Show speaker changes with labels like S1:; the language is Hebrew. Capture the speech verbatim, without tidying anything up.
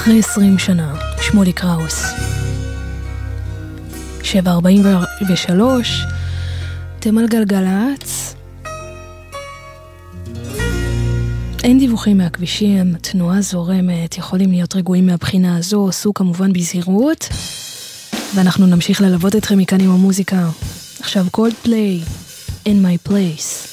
S1: אחרי עשרים שנה, שמולי קראוס. שבע ארבעים ושלוש, אתם על גלגלץ. אין דיווחים מהכבישים, תנועה זורמת, יכולים להיות רגועים מהבחינה הזו, עשו כמובן בזהירות, ואנחנו נמשיך ללוות אתכם מכאן עם המוזיקה. עכשיו Coldplay, In My Place.